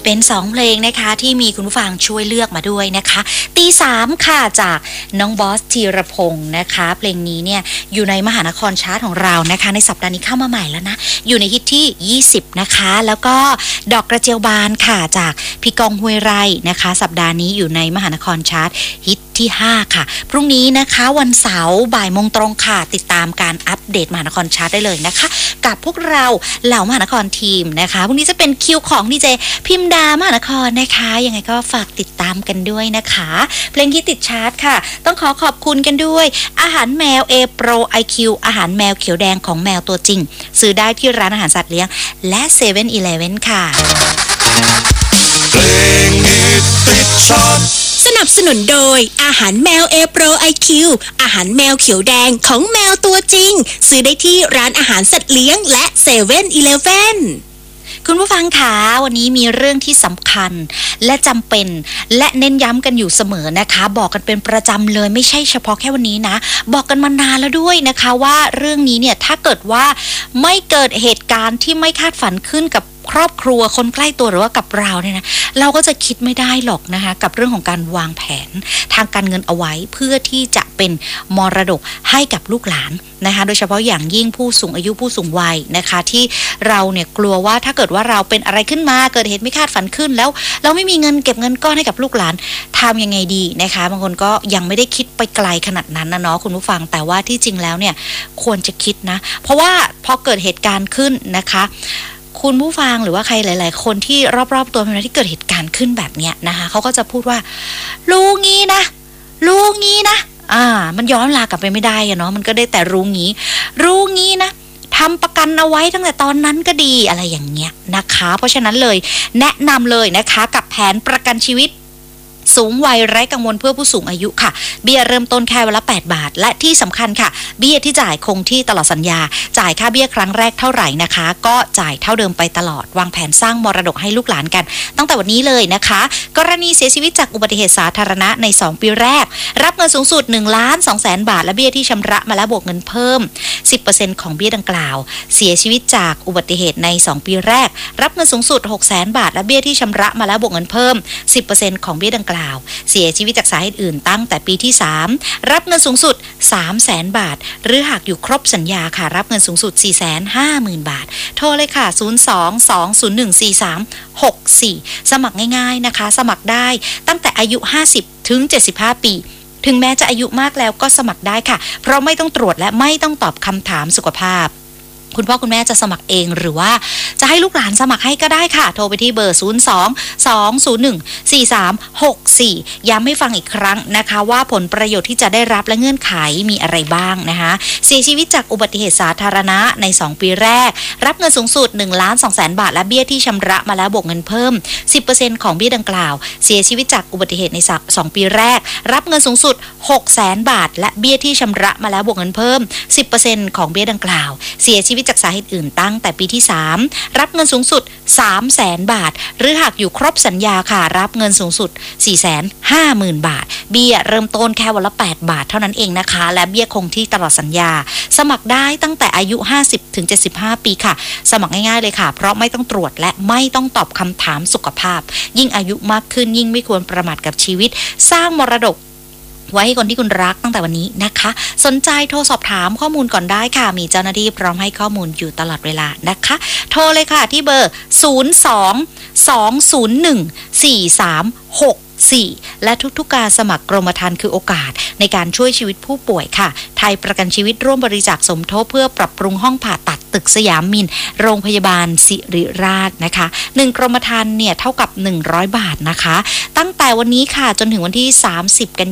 เป็น2เพลงนะคะที่มีคุณผู้ฟังช่วยเลือกมาด้วยนะคะตี3ค่ะจากน้องบอสธีรพงศ์นะคะเพลงนี้เนี่ยอยู่ในมหานครชาร์ตของเรานะคะในสัปดาห์นี้เข้ามาใหม่แล้วนะอยู่ในฮิตที่20นะคะแล้วก็ดอกกระเจียวบานค่ะจากพี่กองห้วยไร่นะคะสัปดาห์นี้อยู่ในมหานครชาร์ตฮิตที่5ค่ะพรุ่งนี้นะคะวันเสาร์บ่ายโมงตรงค่ะติดตามการอัปเดตมหานครชาร์ตได้เลยนะคะกับพวกเราเหล่ามหานครทีมนะคะพรุ่งนี้จะเป็นคิวของดีเจพิมดามหานครนะคะยังไงก็ฝากติดตามกันด้วยนะคะเพลงที่ติดชาร์ตค่ะต้องขอบคุณกันด้วยอาหารแมว A Pro IQ อาหารแมวเขียวแดงของแมวตัวจริงซื้อได้ที่ร้านอาหารสัตว์เลี้ยงและ 7-Eleven ค่ะเพลงฮิตติดชาร์ตสนับสนุนโดยอาหารแมว A Pro IQ อาหารแมวเขียวแดงของแมวตัวจริงซื้อได้ที่ร้านอาหารสัตว์เลี้ยงและ 7-Eleven คุณผู้ฟังคะวันนี้มีเรื่องที่สำคัญและจำเป็นและเน้นย้ำกันอยู่เสมอนะคะบอกกันเป็นประจำเลยไม่ใช่เฉพาะแค่วันนี้นะบอกกันมานานแล้วด้วยนะคะว่าเรื่องนี้เนี่ยถ้าเกิดว่าไม่เกิดเหตุการณ์ที่ไม่คาดฝันขึ้นกับครอบครัวคนใกล้ตัวหรือว่ากับเราเนี่ยนะเราก็จะคิดไม่ได้หรอกนะคะกับเรื่องของการวางแผนทางการเงินเอาไว้เพื่อที่จะเป็นมรดกให้กับลูกหลานนะคะโดยเฉพาะอย่างยิ่งผู้สูงอายุผู้สูงวัยนะคะที่เราเนี่ยกลัวว่าถ้าเกิดว่าเราเป็นอะไรขึ้นมาเกิดเหตุไม่คาดฝันขึ้นแล้วเราไม่มีเงินเก็บเงินก้อนให้กับลูกหลานทำยังไงดีนะคะบางคนก็ยังไม่ได้คิดไปไกลขนาดนั้นนะเนาะคุณผู้ฟังแต่ว่าที่จริงแล้วเนี่ยควรจะคิดนะเพราะว่าพอเกิดเหตุการณ์ขึ้นนะคะคุณผู้ฟังหรือว่าใครหลายๆคนที่รอบๆตัวมันที่เกิดเหตุการณ์ขึ้นแบบเนี้ยนะคะเขาก็จะพูดว่ารู้งี้นะมันย้อนลากลับไปไม่ได้อะเนาะมันก็ได้แต่รู้งี้นะทำประกันเอาไว้ตั้งแต่ตอนนั้นก็ดีอะไรอย่างเงี้ยนะคะเพราะฉะนั้นเลยแนะนำเลยนะคะกับแผนประกันชีวิตสูงวัยไร้กังวลเพื่อผู้สูงอายุค่ะเบี้ยเริ่มต้นแค่วันละ8 บาทและที่สำคัญค่ะเบี้ยที่จ่ายคงที่ตลอดสัญญาจ่ายค่าเบี้ยครั้งแรกเท่าไหร่นะคะก็จ่ายเท่าเดิมไปตลอดวางแผนสร้างมรดกให้ลูกหลานกันตั้งแต่วันนี้เลยนะคะกรณีเสียชีวิตจากอุบัติเหตุสาธารณะใน2ปีแรกรับเงินสูงสุด 1,200,000 บาทและเบี้ยที่ชำระมาแล้วบวกเงินเพิ่ม 10% ของเบี้ยดังกล่าวเสียชีวิตจากอุบัติเหตุใน2ปีแรกรับเงินสูงสุด 600,000 บาทและเบี้ยที่ชำระมาแล้วบวกเงินเพิ่ม 10% ของเบี้ยดังกล่าวเสียชีวิตจากสาเหตุอื่นตั้งแต่ปีที่3รับเงินสูงสุด 300,000 บาทหรือหากอยู่ครบสัญญาค่ะรับเงินสูงสุด 450,000 บาทโทรเลยค่ะ02-201-4364สมัครง่ายๆนะคะสมัครได้ตั้งแต่อายุ50ถึง75ปีถึงแม้จะอายุมากแล้วก็สมัครได้ค่ะเพราะไม่ต้องตรวจและไม่ต้องตอบคำถามสุขภาพคุณพ่อคุณแม่จะสมัครเองหรือว่าจะให้ลูกหลานสมัครให้ก็ได้ค่ะโทรไปที่เบอร์02-201-4364ย้ำให้ฟังอีกครั้งนะคะว่าผลประโยชน์ที่จะได้รับและเงื่อนไขมีอะไรบ้างนะคะเสียชีวิตจากอุบัติเหตุสาธารณะใน2ปีแรกรับเงินสูงสุด 1,200,000 บาทและเบี้ยที่ชำระมาแล้วบวกเงินเพิ่ม 10% ของเบี้ยดังกล่าวเสียชีวิตจากอุบัติเหตุใน2ปีแรกรับเงินสูงสุด 600,000 บาทและเบี้ยที่ชำระมาแล้วบวกเงินเพิ่ม 10% ของเบี้ยดังกล่าวเสียชีวิตจากสาเหตุอื่นตั้งแต่ปีที่3รับเงินสูงสุด 300,000 บาทหรือหากอยู่ครบสัญญาค่ะรับเงินสูงสุด 450,000 บาทเบี้ยเริ่มต้นแค่วันละ8 บาทเท่านั้นเองนะคะและเบี้ยคงที่ตลอดสัญญาสมัครได้ตั้งแต่อายุ50ถึง75ปีค่ะสมัครง่ายๆเลยค่ะเพราะไม่ต้องตรวจและไม่ต้องตอบคำถามสุขภาพยิ่งอายุมากขึ้นยิ่งไม่ควรประมาทกับชีวิตสร้างมรดกไว้ให้คนที่คุณรักตั้งแต่วันนี้นะคะสนใจโทรสอบถามข้อมูลก่อนได้ค่ะมีเจ้าหน้าที่พร้อมให้ข้อมูลอยู่ตลอดเวลานะคะโทรเลยค่ะที่เบอร์02-201-4364และทุกๆการสมัครกรมธรรม์คือโอกาสในการช่วยชีวิตผู้ป่วยค่ะไทยประกันชีวิตร่วมบริจาคสมทบเพื่อปรับปรุงห้องผ่าตัดตึกสยามมินโรงพยาบาลศิริราชนะคะ1กรมธรรม์เนี่ยเท่ากับ100 บาทนะคะตั้งแต่วันนี้ค่ะจนถึงวันที่30 กัน